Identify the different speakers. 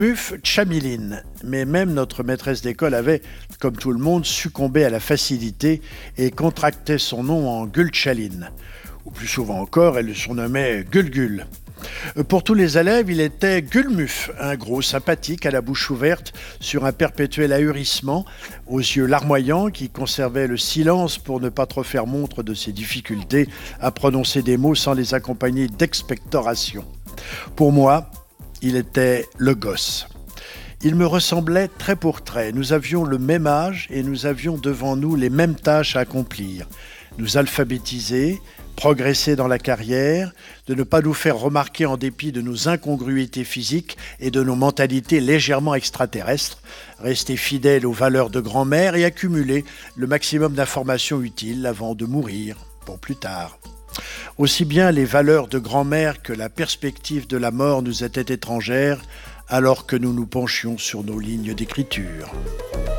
Speaker 1: Muf Chamiline. Mais même notre maîtresse d'école avait, comme tout le monde, succombé à la facilité et contractait son nom en Gulchaline. Ou plus souvent encore, elle le surnommait Gulgul. Pour tous les élèves, il était Gulmuf, un gros sympathique à la bouche ouverte, sur un perpétuel ahurissement, aux yeux larmoyants, qui conservait le silence pour ne pas trop faire montre de ses difficultés à prononcer des mots sans les accompagner d'expectoration. Pour moi, il était le gosse. Il me ressemblait trait pour trait. Nous avions le même âge et nous avions devant nous les mêmes tâches à accomplir. Nous alphabétiser, progresser dans la carrière, de ne pas nous faire remarquer en dépit de nos incongruités physiques et de nos mentalités légèrement extraterrestres, rester fidèle aux valeurs de grand-mère et accumuler le maximum d'informations utiles avant de mourir, pour plus tard. Aussi bien les valeurs de grand-mère que la perspective de la mort nous étaient étrangères alors que nous nous penchions sur nos lignes d'écriture.